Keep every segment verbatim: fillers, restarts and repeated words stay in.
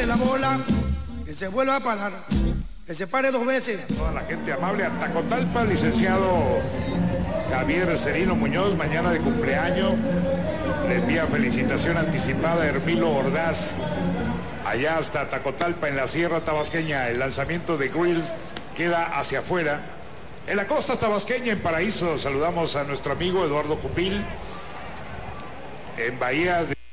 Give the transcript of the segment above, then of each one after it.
pare la bola, que se vuelva a parar, que se pare dos veces. Toda la gente amable, a Tacotalpa, licenciado Javier Serino Muñoz, mañana de cumpleaños. Le envía felicitación anticipada a Hermilo Ordaz, allá hasta Tacotalpa, en la Sierra Tabasqueña. El lanzamiento de Grills queda hacia afuera. En la costa tabasqueña, en Paraíso, saludamos a nuestro amigo Eduardo Cupil. En Bahía de...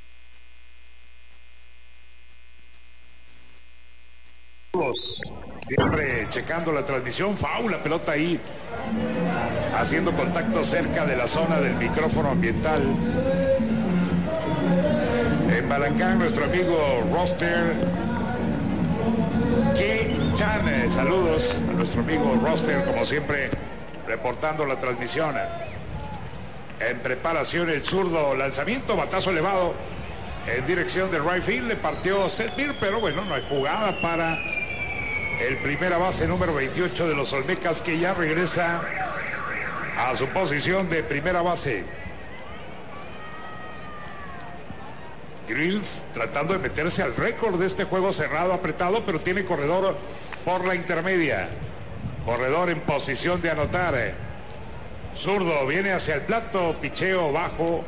Siempre checando la transmisión. Foul, la pelota ahí, haciendo contacto cerca de la zona del micrófono ambiental. En Balancán, nuestro amigo Roster K. Chan, saludos a nuestro amigo Roster, como siempre, reportando la transmisión. En preparación el zurdo, lanzamiento, batazo elevado en dirección del right field. Le partió Setmir, pero bueno, no hay jugada para el primera base número veintiocho de los Olmecas, que ya regresa a su posición de primera base. Grills tratando de meterse al récord de este juego cerrado, apretado, pero tiene corredor por la intermedia. Corredor en posición de anotar. Zurdo viene hacia el plato, picheo bajo.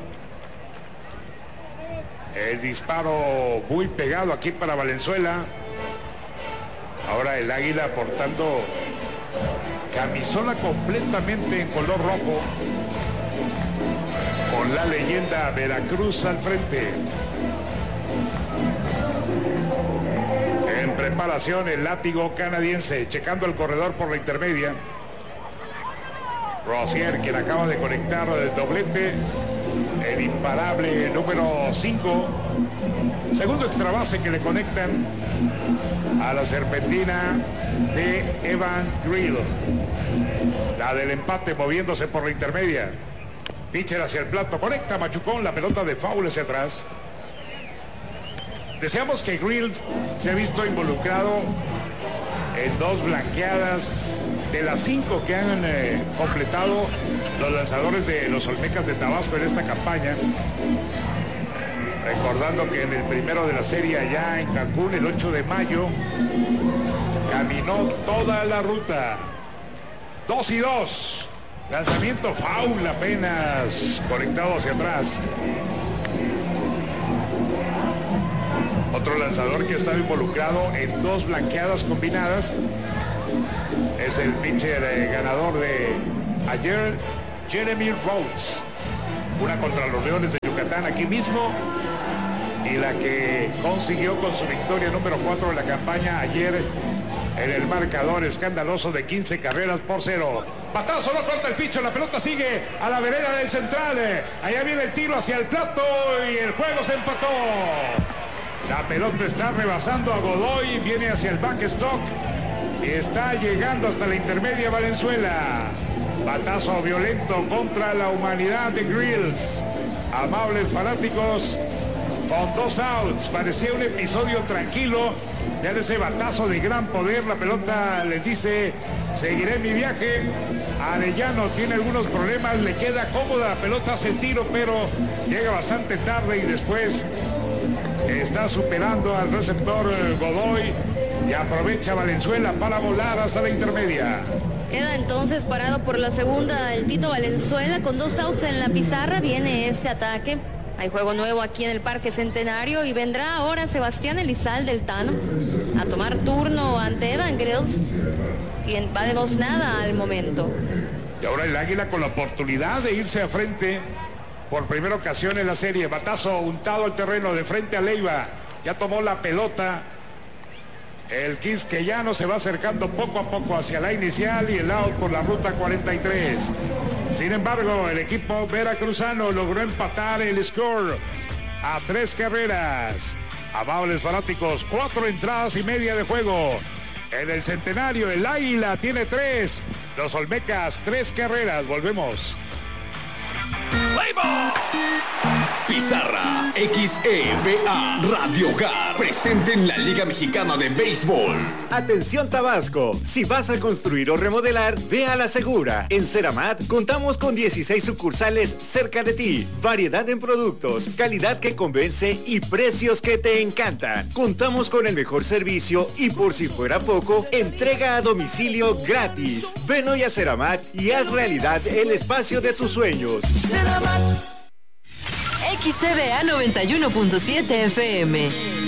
El disparo muy pegado aquí para Valenzuela. Ahora el Águila portando camisola completamente en color rojo, con la leyenda Veracruz al frente. En preparación el látigo canadiense, checando el corredor por la intermedia. Rosier, quien acaba de conectar el doblete, el imparable número cinco. Segundo extra base que le conectan a la serpentina de Evan Grill. La del empate moviéndose por la intermedia. Pitcher hacia el plato, conecta Machucón, la pelota de foul hacia atrás. Deseamos que Grill se ha visto involucrado en dos blanqueadas de las cinco que han eh, completado los lanzadores de los Olmecas de Tabasco en esta campaña. Recordando que en el primero de la serie allá en Cancún, el ocho de mayo, caminó toda la ruta. Dos y dos. Lanzamiento foul, apenas conectado hacia atrás. Otro lanzador que ha estado involucrado en dos blanqueadas combinadas es el pitcher eh, ganador de ayer, Jeremy Rhodes. Una contra los Leones de Yucatán aquí mismo, y la que consiguió con su victoria número cuatro de la campaña ayer en el marcador escandaloso de quince carreras por cero. Batazo, no corta el picho, la pelota sigue a la vereda del central. Allá viene el tiro hacia el plato y el juego se empató. La pelota está rebasando a Godoy, viene hacia el backstop y está llegando hasta la intermedia Valenzuela. Batazo violento contra la humanidad de Grills. Amables fanáticos, con dos outs, parecía un episodio tranquilo. Ya de ese batazo de gran poder, la pelota les dice, seguiré mi viaje. Arellano tiene algunos problemas, le queda cómoda, la pelota hace el tiro, pero llega bastante tarde y después está superando al receptor Godoy y aprovecha Valenzuela para volar hasta la intermedia. Queda entonces parado por la segunda el Tito Valenzuela con dos outs en la pizarra. Viene este ataque. Hay juego nuevo aquí en el Parque Centenario y vendrá ahora Sebastián Elizalde del Tano a tomar turno ante Evan Grills, quien va de dos nada al momento. Y ahora el Águila con la oportunidad de irse a frente por primera ocasión en la serie. Batazo untado al terreno de frente a Leiva. Ya tomó la pelota. El quisqueyano se va acercando poco a poco hacia la inicial y el out por la ruta cuarenta y tres. Sin embargo, el equipo veracruzano logró empatar el score a tres carreras. Amables fanáticos, cuatro entradas y media de juego. En el Centenario, el Águila tiene tres. Los Olmecas, tres carreras. Volvemos. Play ball. Pizarra, X E V A, Radio Hogar, presente en la Liga Mexicana de Béisbol. Atención Tabasco, si vas a construir o remodelar, ve a La Segura. En Ceramat contamos con dieciséis sucursales cerca de ti, variedad en productos, calidad que convence y precios que te encantan. Contamos con el mejor servicio y por si fuera poco, entrega a domicilio gratis. Ven hoy a Ceramat y haz realidad el espacio de tus sueños. X C V A noventa y uno punto siete F M.